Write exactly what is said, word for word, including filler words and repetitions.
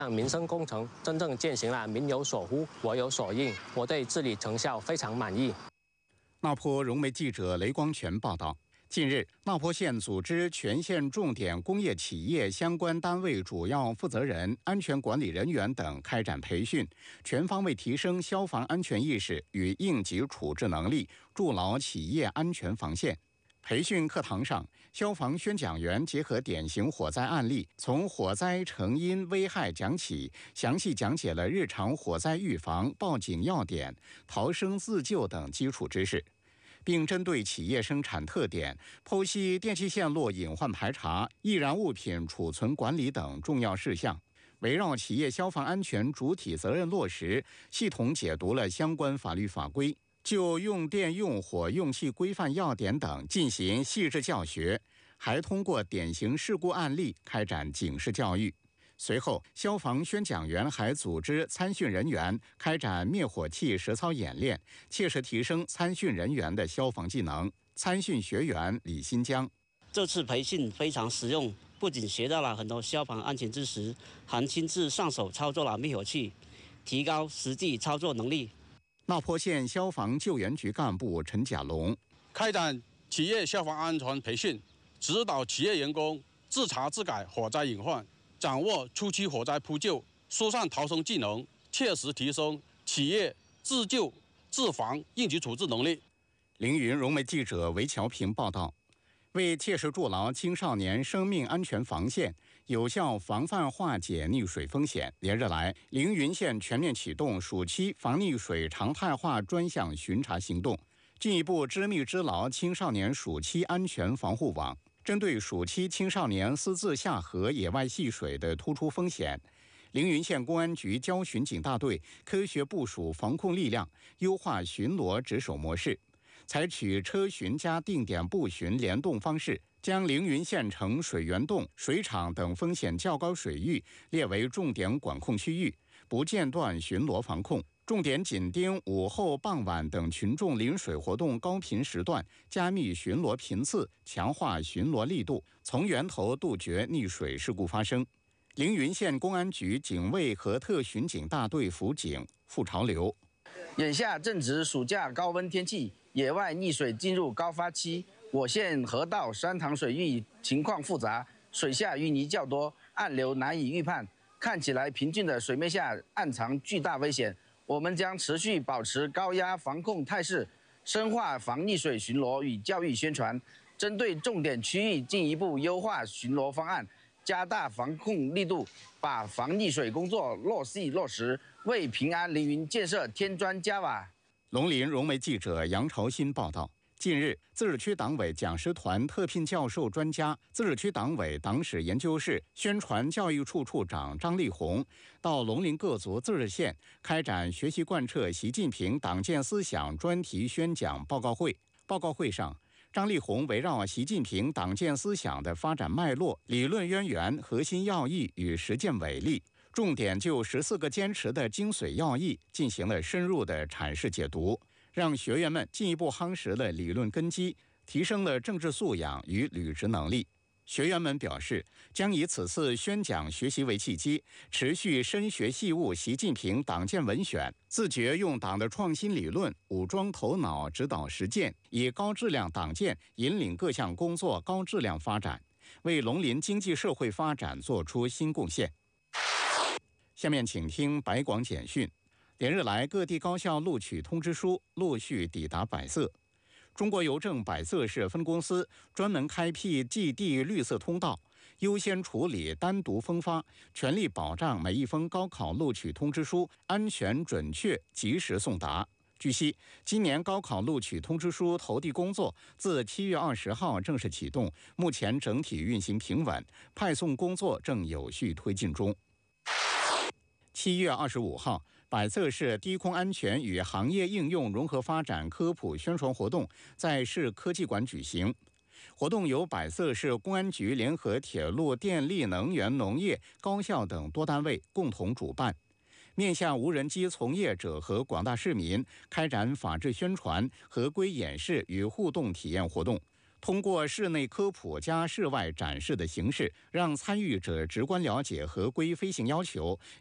让民生工程真正践行了民有所呼，我有所应，我对治理成效非常满意。 那坡融媒记者雷光全报道。近日，那坡县组织全县重点工业企业相关单位主要负责人、安全管理人员等开展培训，全方位提升消防安全意识与应急处置能力，筑牢企业安全防线。培训课堂上，消防宣讲员结合典型火灾案例，从火灾成因危害讲起，详细讲解了日常火灾预防、报警要点、逃生自救等基础知识，并针对企业生产特点，剖析电气线路隐患排查、易燃物品储存管理等重要事项，围绕企业消防安全主体责任落实，系统解读了相关法律法规，就用电用火用气规范要点等进行细致教学，还通过典型事故案例开展警示教育。随后，消防宣讲员还组织参训人员开展灭火器实操演练，切实提升参训人员的消防技能。参训学员李新江： 这次培训非常实用，不仅学到了很多消防安全知识，还亲自上手操作了灭火器，提高实际操作能力。 那坡县消防救援局干部陈甲龙： 开展企业消防安全培训，指导企业员工自查自改火灾隐患，掌握初期火灾扑救、疏散逃生技能，切实提升企业自救、自防、应急处置能力。 凌云融媒记者韦乔平报道。为切实筑牢青少年生命安全防线，有效防范化解溺水风险，连日来，凌云县全面启动暑期防溺水常态化专项巡查行动，进一步织密织牢青少年暑期安全防护网。针对暑期青少年私自下河野外戏水的突出风险，凌云县公安局交巡警大队科学部署防控力量，优化巡逻值守模式，采取车巡加定点布巡联动方式，将凌云县城水源洞、水厂等风险较高水域列为重点管控区域，不间断巡逻防控，重点紧盯午后、傍晚等群众临水活动高频时段，加密巡逻频次，强化巡逻力度，从源头杜绝溺水事故发生。凌云县公安局警卫和特巡警大队辅警付朝流： 眼下正值暑假高温天气，野外溺水进入高发期，我县河道、山塘水域情况复杂，水下淤泥较多，暗流难以预判，看起来平静的水面下暗藏巨大危险。我们将持续保持高压防控态势，深化防溺水巡逻与教育宣传，针对重点区域进一步优化巡逻方案，加大防控力度，把防溺水工作落细落实，为平安凌云建设添砖加瓦。 龙林融媒记者杨朝新报道。近日，自治区党委讲师团特聘教授专家、自治区党委党史研究室宣传教育处处长张立宏到龙陵各族自治县开展学习贯彻习近平党建思想专题宣讲报告会。报告会上，张立宏围绕习近平党建思想的发展脉络、理论渊源、核心要义与实践伟力，重点就十四个坚持的精髓要义进行了深入的阐释解读，让学员们进一步夯实了理论根基，提升了政治素养与履职能力。学员们表示，将以此次宣讲学习为契机，持续深学细悟习近平党建文选，自觉用党的创新理论武装头脑，指导实践，以高质量党建引领各项工作高质量发展，为龙林经济社会发展做出新贡献。下面请听百广简讯。连日来，各地高校录取通知书陆续抵达百色。中国邮政百色市分公司专门开辟寄递绿色通道，优先处理单独分发，全力保障每一封高考录取通知书安全准确及时送达。据悉，今年高考录取通知书投递工作自七月二十号正式启动，目前整体运行平稳，派送工作正有序推进中。七月二十五号，百色市低空安全与行业应用融合发展科普宣传活动在市科技馆举行。活动由百色市公安局联合铁路、电力、能源、农业、高校等多单位共同主办，面向无人机从业者和广大市民开展法治宣传、合规演示与互动体验活动。 通过室内科普加室外展示的形式，让参与者直观了解合规飞行要求，